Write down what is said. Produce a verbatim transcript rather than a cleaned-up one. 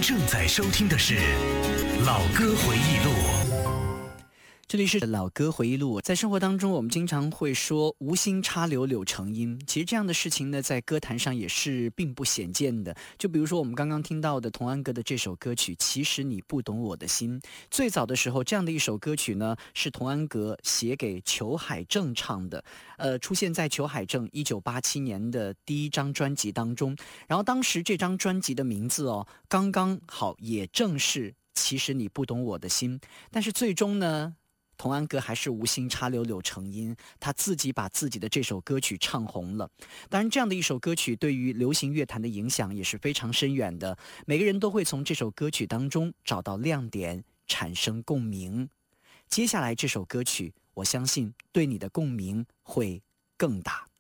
正在收听的是《老歌回忆录》。 这里是老歌回忆录。在生活当中，我们经常会说无心插柳柳成荫，其实这样的事情呢，在歌坛上也是并不鲜见的。就比如说我们刚刚听到的童安格的这首歌曲《其实你不懂我的心》，最早的时候这样的一首歌曲呢，是童安格写给裘海正唱的，呃，出现在裘海正一九八七年的第一张专辑当中。然后当时这张专辑的名字哦，刚刚好也正是其实你不懂我的心。但是最终呢，童安格还是无心插柳柳成荫，他自己把自己的这首歌曲唱红了。当然这样的一首歌曲对于流行乐坛的影响也是非常深远的，每个人都会从这首歌曲当中找到亮点，产生共鸣。接下来这首歌曲，我相信对你的共鸣会更大。